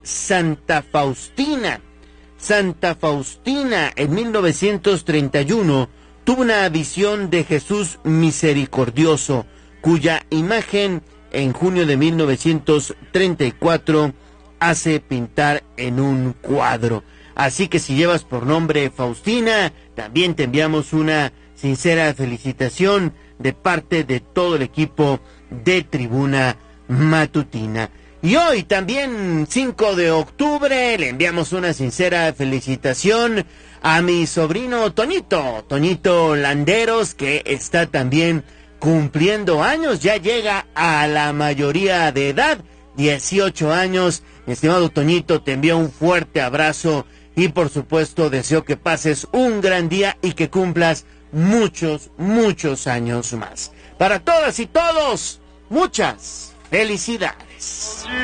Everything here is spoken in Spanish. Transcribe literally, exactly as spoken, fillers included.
Santa Faustina. Santa Faustina en mil novecientos treinta y uno tuvo una visión de Jesús misericordioso, cuya imagen en junio de mil novecientos treinta y cuatro hace pintar en un cuadro. Así que si llevas por nombre Faustina, también te enviamos una sincera felicitación de parte de todo el equipo de Tribuna Matutina. Y hoy también, cinco de octubre, le enviamos una sincera felicitación a mi sobrino Toñito, Toñito Landeros, que está también cumpliendo años, ya llega a la mayoría de edad, dieciocho años. Mi estimado Toñito, te envío un fuerte abrazo y por supuesto deseo que pases un gran día y que cumplas muchos, muchos años más. Para todas y todos, muchas felicidades.